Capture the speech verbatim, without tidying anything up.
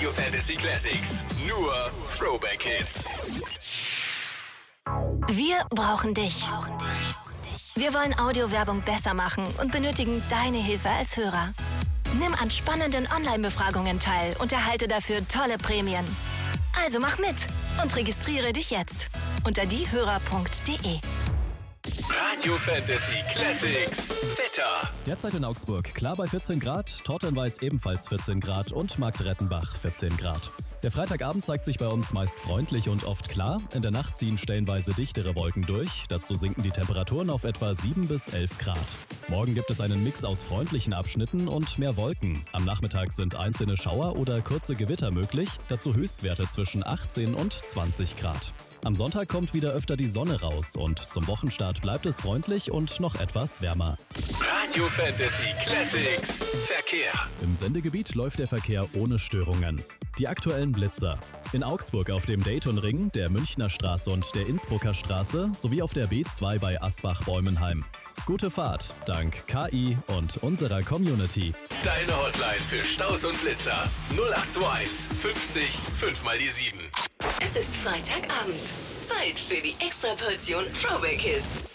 Radio Fantasy Classics. Nur Throwback Hits. Wir brauchen dich. Wir wollen Audiowerbung besser machen und benötigen deine Hilfe als Hörer. Nimm an spannenden Online-Befragungen teil und erhalte dafür tolle Prämien. Also mach mit und registriere dich jetzt unter diehörer punkt de. Radio Fantasy Classics Wetter. Derzeit in Augsburg klar bei vierzehn Grad, Tortenweiß ebenfalls vierzehn Grad und Marktrettenbach vierzehn Grad. Der Freitagabend zeigt sich bei uns meist freundlich und oft klar. In der Nacht ziehen stellenweise dichtere Wolken durch. Dazu sinken die Temperaturen auf etwa sieben bis elf Grad. Morgen gibt es einen Mix aus freundlichen Abschnitten und mehr Wolken. Am Nachmittag sind einzelne Schauer oder kurze Gewitter möglich. Dazu Höchstwerte zwischen achtzehn und zwanzig Grad. Am Sonntag kommt wieder öfter die Sonne raus und zum Wochenstart bleibt es freundlich und noch etwas wärmer. Radio Fantasy Classics Verkehr. Im Sendegebiet läuft der Verkehr ohne Störungen. Die aktuellen Blitzer. In Augsburg auf dem Daytonring, der Münchner Straße und der Innsbrucker Straße sowie auf der B zwei bei Asbach-Bäumenheim. Gute Fahrt dank K I und unserer Community. Deine Hotline für Staus und Blitzer. null acht zwei eins fünfzig fünf mal die sieben. Es ist Freitagabend. Zeit für die Extraportion Throwback Hits.